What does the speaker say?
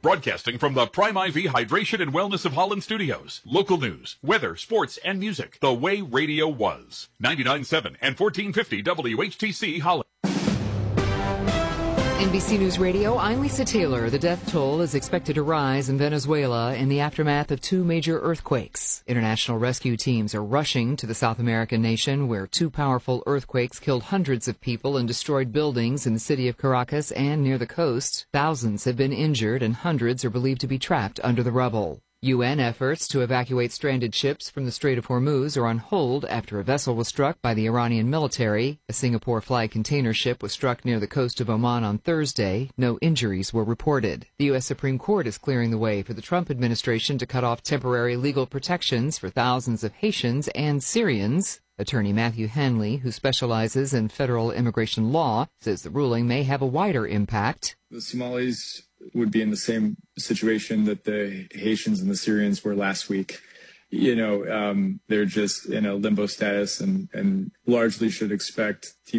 Broadcasting from the Prime IV Hydration and Wellness of Holland studios. Local news, weather, sports, and music. The way radio was. 99.7 and 1450 WHTC Holland. NBC News Radio, I'm Lisa Taylor. The death toll is expected to rise in Venezuela in the aftermath of two major earthquakes. International rescue teams are rushing to the South American nation where two powerful earthquakes killed hundreds of people and destroyed buildings in the city of Caracas and near the coast. Thousands have been injured and hundreds are believed to be trapped under the rubble. UN efforts to evacuate stranded ships from the Strait of Hormuz are on hold after a vessel was struck by the Iranian military. A Singapore-flag container ship was struck near the coast of Oman on Thursday. No injuries were reported. The U.S. Supreme Court is clearing the way for the Trump administration to cut off temporary legal protections for thousands of Haitians and Syrians. Attorney Matthew Hanley, who specializes in federal immigration law, says the ruling may have a wider impact. The Somalis would be in the same situation that the Haitians and the Syrians were last week. They're just in a limbo status and largely should expect